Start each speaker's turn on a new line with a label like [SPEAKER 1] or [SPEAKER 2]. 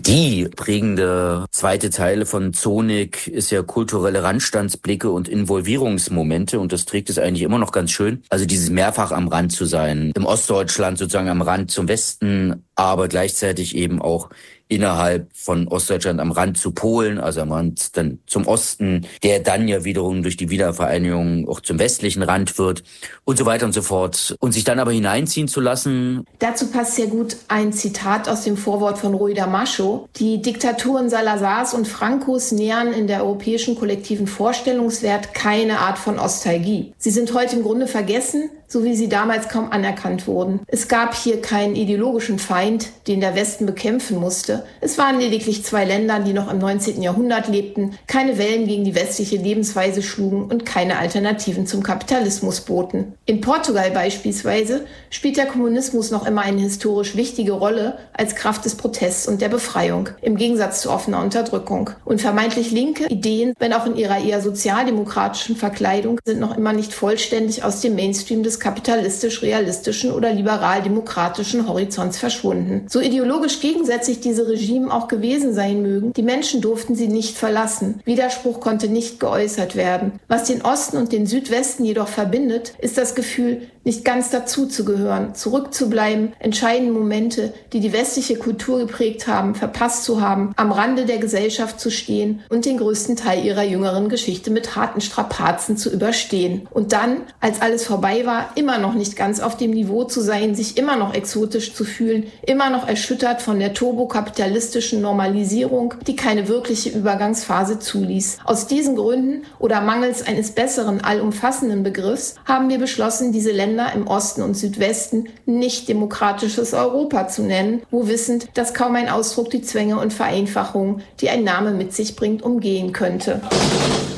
[SPEAKER 1] Die prägende zweite Zeile von Zonig ist ja kulturelle Randstandsblicke und Involvierungsmomente, und das trägt es eigentlich immer noch ganz schön. Also dieses mehrfach am Rand zu sein, im Ostdeutschland sozusagen am Rand zum Westen, aber gleichzeitig eben auch innerhalb von Ostdeutschland am Rand zu Polen, also am Rand dann zum Osten, der dann ja wiederum durch die Wiedervereinigung auch zum westlichen Rand wird und so weiter und so fort. Und sich dann aber hineinziehen zu lassen.
[SPEAKER 2] Dazu passt sehr gut ein Zitat aus dem Vorwort von Ruy Damasio. Die Diktaturen Salazars und Francos nähern in der europäischen kollektiven Vorstellungswert keine Art von Nostalgie. Sie sind heute im Grunde vergessen, so wie sie damals kaum anerkannt wurden. Es gab hier keinen ideologischen Feind, den der Westen bekämpfen musste. Es waren lediglich zwei Länder, die noch im 19. Jahrhundert lebten, keine Wellen gegen die westliche Lebensweise schlugen und keine Alternativen zum Kapitalismus boten. In Portugal beispielsweise spielt der Kommunismus noch immer eine historisch wichtige Rolle als Kraft des Protests und der Befreiung, im Gegensatz zu offener Unterdrückung. Und vermeintlich linke Ideen, wenn auch in ihrer eher sozialdemokratischen Verkleidung, sind noch immer nicht vollständig aus dem Mainstream des kapitalistisch-realistischen oder liberal-demokratischen Horizonts verschwunden. So ideologisch gegensätzlich diese Regime auch gewesen sein mögen, die Menschen durften sie nicht verlassen. Widerspruch konnte nicht geäußert werden. Was den Osten und den Südwesten jedoch verbindet, ist das Gefühl, nicht ganz dazu zu gehören, zurückzubleiben, entscheidende Momente, die die westliche Kultur geprägt haben, verpasst zu haben, am Rande der Gesellschaft zu stehen und den größten Teil ihrer jüngeren Geschichte mit harten Strapazen zu überstehen. Und dann, als alles vorbei war, immer noch nicht ganz auf dem Niveau zu sein, sich immer noch exotisch zu fühlen, immer noch erschüttert von der turbokapitalistischen Normalisierung, die keine wirkliche Übergangsphase zuließ. Aus diesen Gründen oder mangels eines besseren, allumfassenden Begriffs haben wir beschlossen, diese Länder im Osten und Südwesten nicht demokratisches Europa zu nennen, wo wissend, dass kaum ein Ausdruck die Zwänge und Vereinfachungen, die ein Name mit sich bringt, umgehen könnte.